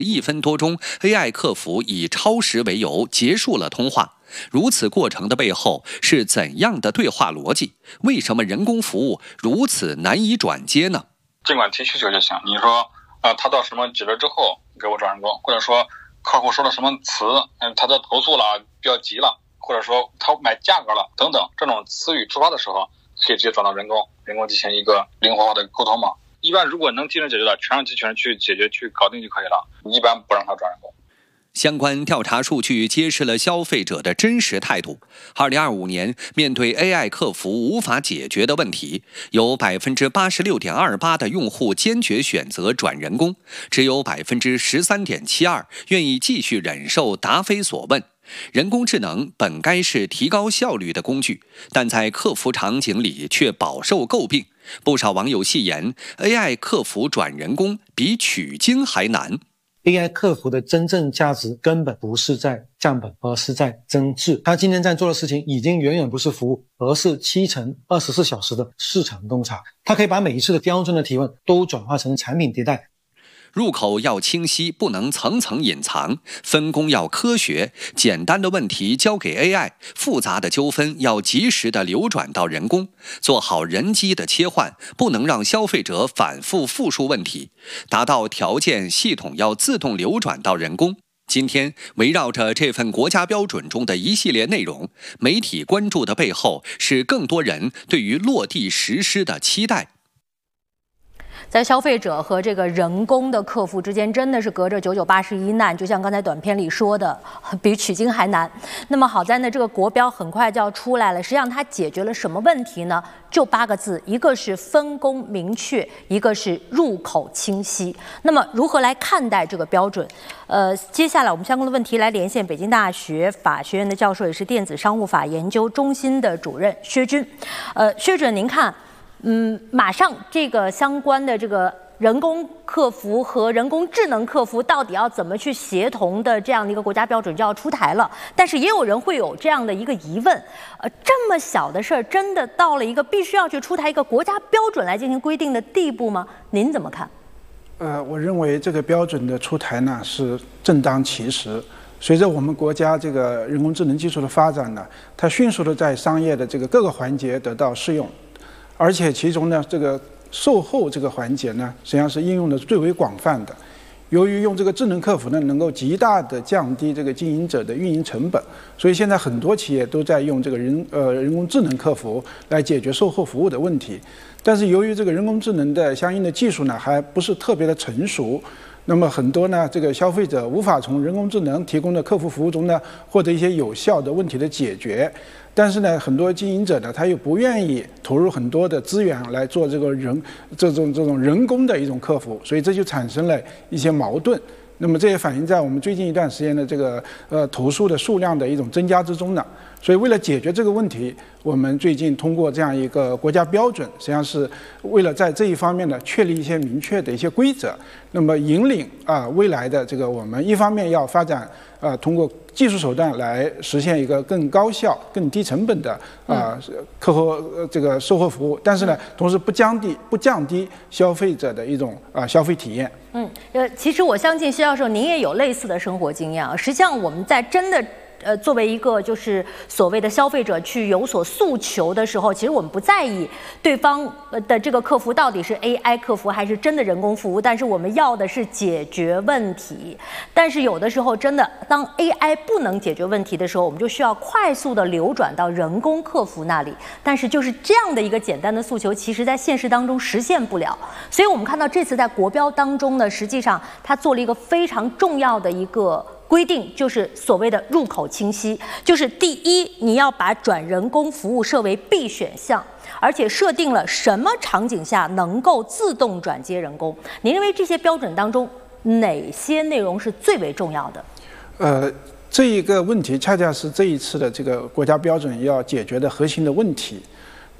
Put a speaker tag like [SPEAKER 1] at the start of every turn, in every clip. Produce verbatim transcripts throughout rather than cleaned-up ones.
[SPEAKER 1] 一分多钟 ，A I 客服以超时为由结束了通话。如此过程的背后是怎样的对话逻辑？为什么人工服务如此难以转接呢？
[SPEAKER 2] 尽管提需求就行，你说，呃，他到什么几折之后给我转人工，或者说客户说了什么词，嗯，他在投诉了，比较急了，或者说他买价格了等等，这种词语触发的时候，可以直接转到人工，人工进行一个灵活化的沟通嘛。一般如果能机器人解决的，全让机器人去解决去搞定就可以了，一般不让他转人工。
[SPEAKER 1] 相关调查数据揭示了消费者的真实态度。二零二五年，面对 A I 客服无法解决的问题，有 百分之八十六点二八 的用户坚决选择转人工，只有 百分之十三点七二 愿意继续忍受答非所问。人工智能本该是提高效率的工具，但在客服场景里却饱受诟病。不少网友戏言 ，A I 客服转人工比取经还难。
[SPEAKER 3] A I 客服的真正价值根本不是在降本，而是在增质。他今天在做的事情已经远远不是服务，而是七乘二十四小时的市场洞察。他可以把每一次的标准的提问都转化成产品迭代。
[SPEAKER 1] 入口要清晰，不能层层隐藏；分工要科学，简单的问题交给 A I， 复杂的纠纷要及时的流转到人工。做好人机的切换，不能让消费者反复复述问题。达到条件，系统要自动流转到人工。今天，围绕着这份国家标准中的一系列内容，媒体关注的背后是更多人对于落地实施的期待。
[SPEAKER 4] 在消费者和这个人工的客服之间，真的是隔着九九八十一难，就像刚才短片里说的，比取经还难。那么好在呢，这个国标很快就要出来了。实际上它解决了什么问题呢？就八个字，一个是分工明确，一个是入口清晰。那么如何来看待这个标准？呃，接下来我们相关的问题来连线北京大学法学院的教授，也是电子商务法研究中心的主任薛军。呃，薛主任，您看。嗯，马上这个相关的这个人工客服和人工智能客服到底要怎么去协同的这样的一个国家标准就要出台了，但是也有人会有这样的一个疑问，呃，这么小的事儿，真的到了一个必须要去出台一个国家标准来进行规定的地步吗？您怎么看？
[SPEAKER 5] 呃，我认为这个标准的出台呢是正当其时。随着我们国家这个人工智能技术的发展呢，它迅速的在商业的这个各个环节得到适用。而且其中呢，这个售后这个环节呢，实际上是应用的最为广泛的。由于用这个智能客服呢，能够极大的降低这个经营者的运营成本，所以现在很多企业都在用这个人呃人工智能客服来解决售后服务的问题。但是由于这个人工智能的相应的技术呢，还不是特别的成熟。那么很多呢，这个消费者无法从人工智能提供的客服服务中呢，获得一些有效的问题的解决。但是呢，很多经营者呢，他又不愿意投入很多的资源来做这个人这种这种人工的一种客服，所以这就产生了一些矛盾。那么这也反映在我们最近一段时间的这个呃投诉的数量的一种增加之中呢。所以为了解决这个问题，我们最近通过这样一个国家标准，实际上是为了在这一方面呢确立一些明确的一些规则，那么引领啊未来的这个我们一方面要发展啊通过技术手段来实现一个更高效、更低成本的啊客户这个售后服务，但是呢，同时不降低不降低消费者的一种啊消费体验。
[SPEAKER 4] 嗯，呃，其实我相信薛教授您也有类似的生活经验啊。实际上我们在真的。呃，作为一个就是所谓的消费者去有所诉求的时候，其实我们不在意对方的这个客服到底是 A I 客服还是真的人工服务，但是我们要的是解决问题。但是有的时候真的，当 A I 不能解决问题的时候，我们就需要快速的流转到人工客服那里。但是就是这样的一个简单的诉求，其实在现实当中实现不了。所以我们看到这次在国标当中呢，实际上它做了一个非常重要的一个规定，就是所谓的入口清晰，就是第一，你要把转人工服务设为必选项，而且设定了什么场景下能够自动转接人工。您认为这些标准当中哪些内容是最为重要的？
[SPEAKER 5] 呃，这一个问题恰恰是这一次的这个国家标准要解决的核心的问题。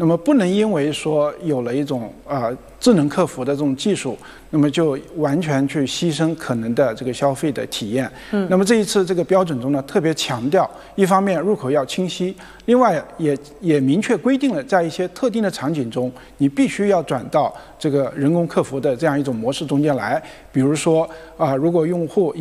[SPEAKER 5] 那么不能因为说有了一种啊、呃、智能客服的这种技术，那么就完全去牺牲可能的这个消费的体验。嗯，那么这一次这个标准中呢，特别强调，一方面入口要清晰，另外也也明确规定了，在一些特定的场景中，你必须要转到这个人工客服的这样一种模式中间来。比如说啊、呃，如果用户